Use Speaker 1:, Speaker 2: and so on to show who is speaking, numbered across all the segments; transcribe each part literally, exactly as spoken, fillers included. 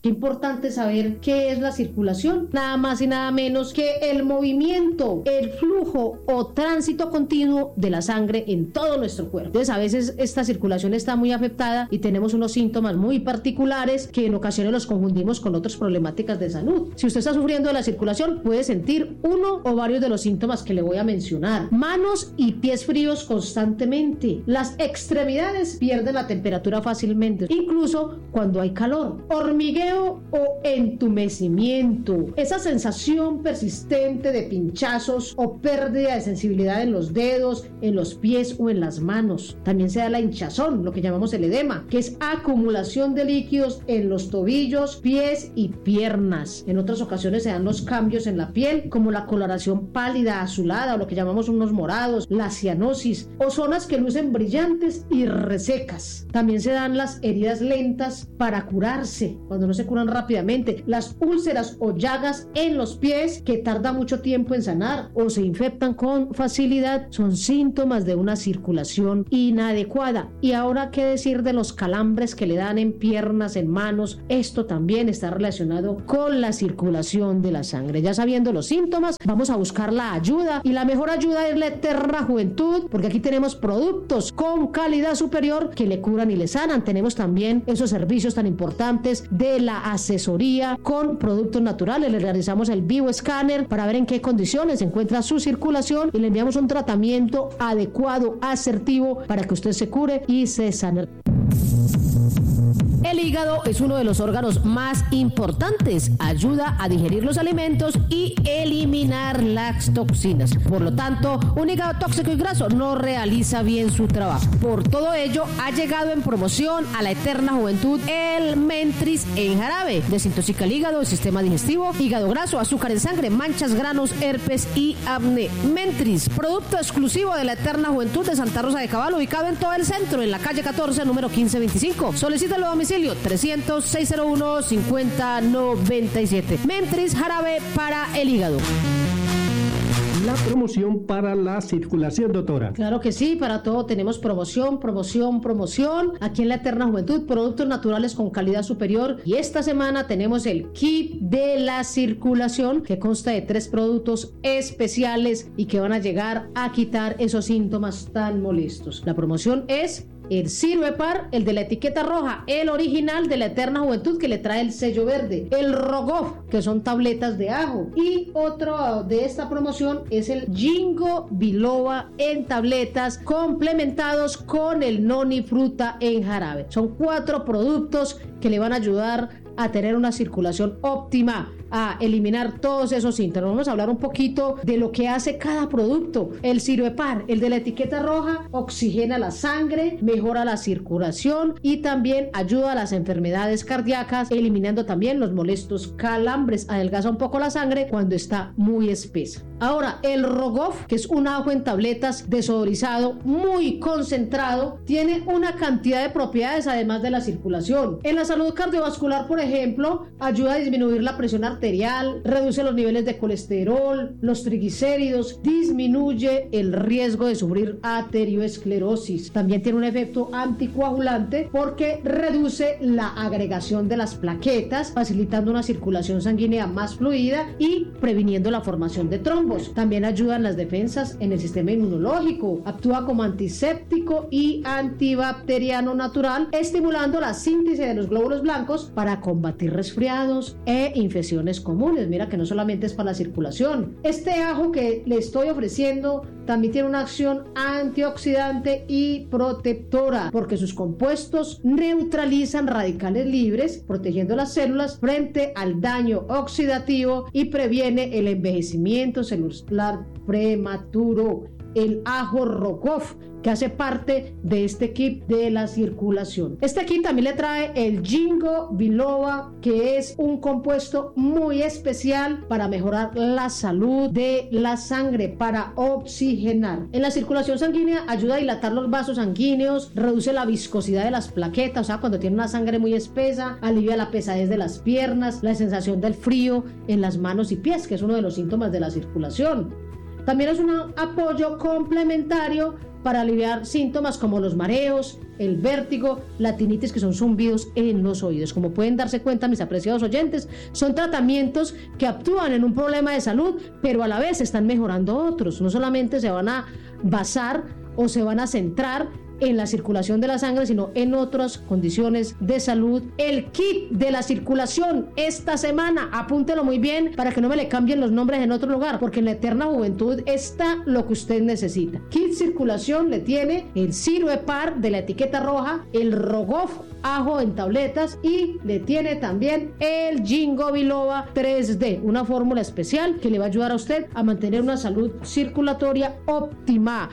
Speaker 1: Qué importante saber qué es la circulación, nada más y nada menos que el movimiento, el flujo o tránsito continuo de la sangre en todo nuestro cuerpo. Entonces a veces esta circulación está muy afectada y tenemos unos síntomas muy particulares que en ocasiones los confundimos con otras problemáticas de salud. Si usted está sufriendo de la circulación, puede sentir uno o varios de los síntomas que le voy a mencionar. Manos y pies fríos constantemente. Las extremidades pierden la temperatura fácilmente, incluso cuando hay calor. Hormigueo o entumecimiento. Esa sensación persistente de pinchazos o pérdida de sensibilidad en los dedos, en los pies o en las manos. También se da la hinchazón, lo que llamamos el edema, que es acumulación de líquidos en los tobillos, pies y piernas. En otras ocasiones se dan los cambios en la piel, como la coloración pálida, azulada, o lo que llamamos unos morados, la cianosis, o zonas que lucen brillantes y resecas. También se dan las heridas lentas para curarse, cuando no se curan rápidamente, las úlceras o llagas en los pies que tardan mucho tiempo en sanar o se infectan con facilidad, son síntomas de una circulación inadecuada. Y ahora, ¿qué decir de los calambres que le dan en piernas, en manos? Esto también está relacionado con la circulación de la sangre. Ya sabiendo los síntomas, vamos a buscar la ayuda, y la mejor ayuda es la Eterna Juventud, porque aquí tenemos productos con calidad superior que le curan y le sanan. Tenemos también esos servicios tan importantes de la asesoría con productos naturales. Le realizamos el bioescáner para ver en qué condiciones se encuentra su circulación y le enviamos un tratamiento adecuado, asertivo, para que usted se cure y se sane. El hígado es uno de los órganos más importantes. Ayuda a digerir los alimentos y eliminar las toxinas. Por lo tanto, un hígado tóxico y graso no realiza bien su trabajo. Por todo ello, ha llegado en promoción a la Eterna Juventud el Mentris en jarabe. Desintoxica el hígado, el sistema digestivo, hígado graso, azúcar en sangre, manchas, granos, herpes y acné. Mentris, producto exclusivo de la Eterna Juventud de Santa Rosa de Cabal, ubicado en todo el centro, en la calle catorce, número quince veinticinco. Solicítalo a domicilio trescientos, seiscientos uno, cincuenta noventa y siete. Mentris jarabe para el hígado.
Speaker 2: La promoción para la circulación, doctora.
Speaker 1: Claro que sí, para todo tenemos promoción, promoción, promoción. Aquí en la Eterna Juventud, productos naturales con calidad superior. Y esta semana tenemos el kit de la circulación, que consta de tres productos especiales y que van a llegar a quitar esos síntomas tan molestos. La promoción es el Siruepar, el de la etiqueta roja, el original de la Eterna Juventud, que le trae el sello verde, el Rogoff, que son tabletas de ajo, y otro de esta promoción es el Ginkgo biloba en tabletas, complementados con el Noni fruta en jarabe. Son cuatro productos que le van a ayudar a tener una circulación óptima, a eliminar todos esos síntomas. Vamos a hablar un poquito de lo que hace cada producto. El Siruepar, el de la etiqueta roja, oxigena la sangre, mejora la circulación y también ayuda a las enfermedades cardíacas, eliminando también los molestos calambres, adelgaza un poco la sangre cuando está muy espesa. Ahora, el Rogoff, que es un ajo en tabletas desodorizado, muy concentrado, tiene una cantidad de propiedades además de la circulación. En la salud cardiovascular, por ejemplo, ayuda a disminuir la presión arterial, reduce los niveles de colesterol, los triglicéridos, disminuye el riesgo de sufrir arteriosclerosis. También tiene un efecto anticoagulante porque reduce la agregación de las plaquetas, facilitando una circulación sanguínea más fluida y previniendo la formación de trombos. También ayuda en las defensas en el sistema inmunológico, actúa como antiséptico y antibacteriano natural, estimulando la síntesis de los glóbulos blancos para combatir resfriados e infecciones comunes. Mira que no solamente es para la circulación. Este ajo que le estoy ofreciendo también tiene una acción antioxidante y protectora, porque sus compuestos neutralizan radicales libres, protegiendo las células frente al daño oxidativo y previene el envejecimiento celular prematuro. El ajo Rogoff, que hace parte de este kit de la circulación. Este kit también le trae el Ginkgo biloba, que es un compuesto muy especial para mejorar la salud de la sangre, para oxigenar. En la circulación sanguínea ayuda a dilatar los vasos sanguíneos, reduce la viscosidad de las plaquetas, o sea, cuando tiene una sangre muy espesa, alivia la pesadez de las piernas, la sensación del frío en las manos y pies, que es uno de los síntomas de la circulación. También es un apoyo complementario para aliviar síntomas como los mareos, el vértigo, la tinnitus, que son zumbidos en los oídos. Como pueden darse cuenta, mis apreciados oyentes, son tratamientos que actúan en un problema de salud, pero a la vez están mejorando otros. No solamente se van a basar o se van a centrar en la circulación de la sangre, sino en otras condiciones de salud. El kit de la circulación esta semana, apúntelo muy bien para que no me le cambien los nombres en otro lugar, porque en la Eterna Juventud está lo que usted necesita. Kit circulación le tiene el Siruepar de la etiqueta roja, el Rogoff ajo en tabletas, y le tiene también el Ginkgo biloba tres D, una fórmula especial que le va a ayudar a usted a mantener una salud circulatoria óptima.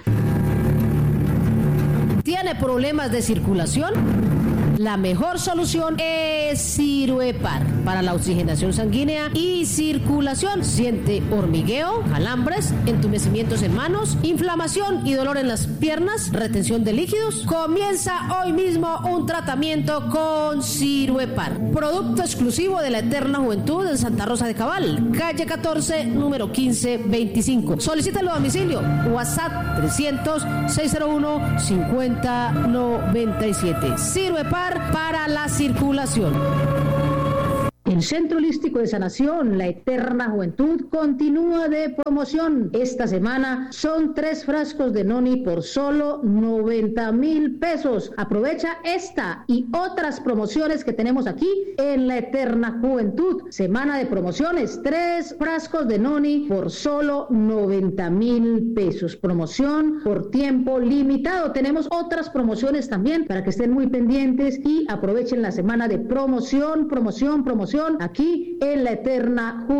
Speaker 1: ¿Tiene problemas de circulación? La mejor solución es Siruepar para la oxigenación sanguínea y circulación. Siente hormigueo, calambres, entumecimientos en manos, inflamación y dolor en las piernas, retención de líquidos. Comienza hoy mismo un tratamiento con Siruepar. Producto exclusivo de la Eterna Juventud en Santa Rosa de Cabal, calle catorce, número quince veinticinco. Solicítalo a domicilio. WhatsApp trescientos, seiscientos uno, cincuenta noventa y siete. Siruepar para la circulación. El Centro Holístico de Sanación, la Eterna Juventud, continúa de promoción. Esta semana son tres frascos de noni por solo noventa mil pesos. Aprovecha esta y otras promociones que tenemos aquí en la Eterna Juventud. Semana de promociones, tres frascos de noni por solo noventa mil pesos. Promoción por tiempo limitado. Tenemos otras promociones también para que estén muy pendientes y aprovechen la semana de promoción, promoción, promoción aquí en la Eterna Juventud.